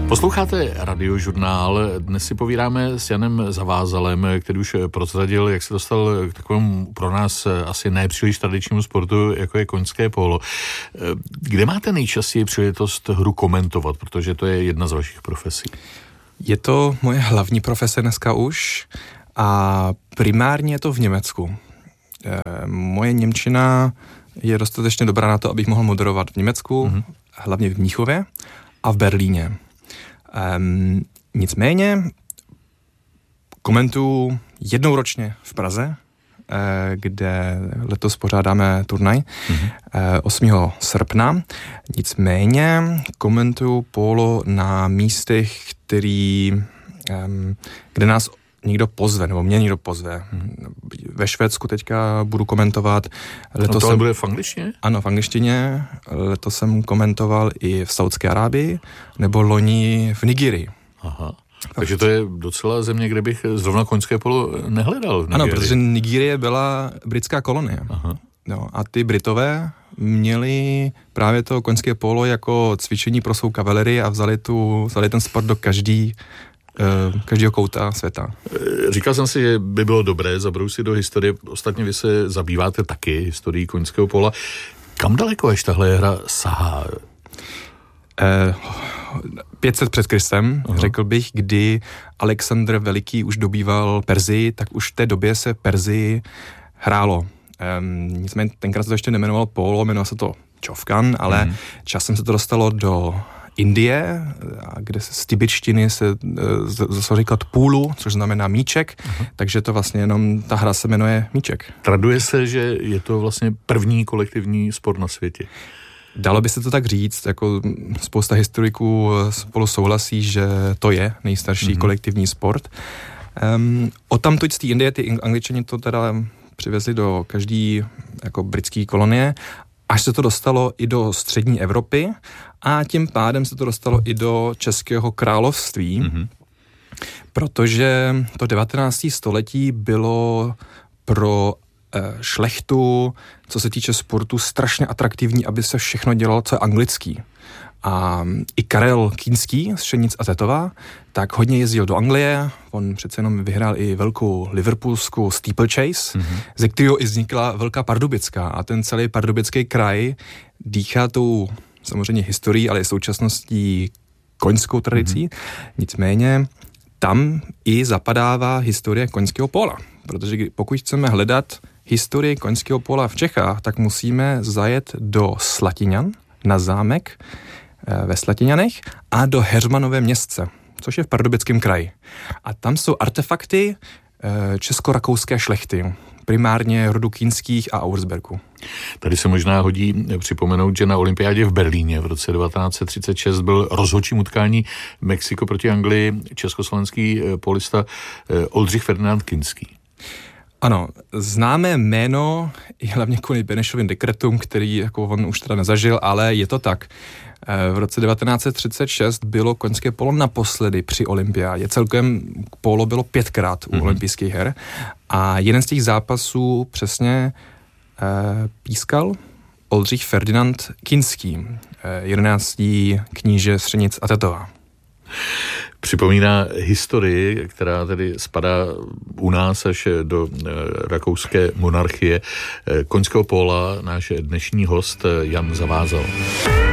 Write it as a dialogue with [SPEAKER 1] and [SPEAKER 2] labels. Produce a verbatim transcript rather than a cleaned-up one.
[SPEAKER 1] Posloucháte Radiožurnál. Dnes si povídáme s Janem Zavázalem, který už prozradil, jak se dostal k takovému pro nás asi nepříliš tradičnímu sportu, jako je koňské pólo. Kde máte nejčastěji příležitost hru komentovat, protože to je jedna z vašich profesí?
[SPEAKER 2] Je to moje hlavní profese dneska už a primárně je to v Německu. E, moje němčina je dostatečně dobrá na to, abych mohl moderovat v Německu, mm-hmm. hlavně v Mnichově a v Berlíně. Um, nicméně komentuju jednou ročně v Praze, eh, kde letos pořádáme turnaj mm-hmm. eh, osmého srpna. Nicméně komentuju pólo na místech, který, um, kde nás někdo pozve, nebo mě někdo pozve. Ve Švédsku teďka budu komentovat.
[SPEAKER 1] Letos no to jsem, bude v angličtině?
[SPEAKER 2] Ano, v angličtině. Letos jsem komentoval i v Saudské Arábii, nebo loni v Nigerii.
[SPEAKER 1] Aha. Takže to je docela země, kde bych zrovna koňské polo nehledal.
[SPEAKER 2] Ano, protože Nigérie byla britská kolonie.
[SPEAKER 1] Aha.
[SPEAKER 2] No, a ty Britové měli právě to koňské polo jako cvičení pro svou kavalerii a vzali, tu, vzali ten sport do každý každého kouta světa.
[SPEAKER 1] Říkal jsem si, že by bylo dobré zabrousit do historie. Ostatně vy se zabýváte taky historií koňského pola. Kam daleko až tahle hra sahá?
[SPEAKER 2] Eh, pět set před Kristem, Aha. řekl bych, kdy Alexandr Veliký už dobýval Perzii, tak už v té době se Perzii hrálo. Eh, nicméně tenkrát se to ještě nemenovalo polo, jmenovalo se to čovkan, ale hmm. časem se to dostalo do Indie, kde z tibetštiny se zase říkat půlu, což znamená míček, uh-huh. takže to vlastně jenom, ta hra se jmenuje míček.
[SPEAKER 1] Traduje se, že je to vlastně první kolektivní sport na světě.
[SPEAKER 2] Dalo by se to tak říct, jako spousta historiků spolu souhlasí, že to je nejstarší uh-huh. kolektivní sport. Um, odtamtud z té Indie, ty Angličani to teda přivezli do každý jako britský kolonie, až se to dostalo i do střední Evropy a tím pádem se to dostalo i do Českého království, mm-hmm. protože to devatenácté století bylo pro e, šlechtu, co se týče sportu, strašně atraktivní, aby se všechno dělalo, co je anglický. A i Karel Kinský z Šenic a Tetova, tak hodně jezdil do Anglie, on přece jenom vyhrál i velkou liverpoolskou steeplechase, mm-hmm. ze kterého i vznikla Velká Pardubická a ten celý pardubický kraj dýchá tou samozřejmě historií, ale i současností koňskou tradicí. Mm-hmm. Nicméně tam i zapadává historie koňského póla, protože pokud chceme hledat historii koňského póla v Čechách, tak musíme zajet do Slatiňan na zámek ve Slatiňanech a do Heřmanové Městce, což je v Pardubickém kraji. A tam jsou artefakty česko-rakouské šlechty, primárně rodu Kinských a Auersbergu.
[SPEAKER 1] Tady se možná hodí připomenout, že na olympiádě v Berlíně v roce devatenáct set třicet šest byl rozhodčím utkání Mexiko proti Anglii československý polista Oldřich Ferdinand Kinský.
[SPEAKER 2] Ano, známé jméno i hlavně kvůli Benešovým dekretům, který jako on už teda nezažil, ale je to tak. V roce devatenáct set třicet šest bylo koňské polo naposledy při olympiádě. Celkem polo bylo pětkrát u mm-hmm. olympijských her a jeden z těch zápasů přesně eh, pískal Oldřich Ferdinand Kinský, eh, jedenáctý kníže z Šenic a Tetova.
[SPEAKER 1] Připomíná historii, která tedy spadá u nás až do rakouské monarchie koňského póla, náš dnešní host Jan Zavázal.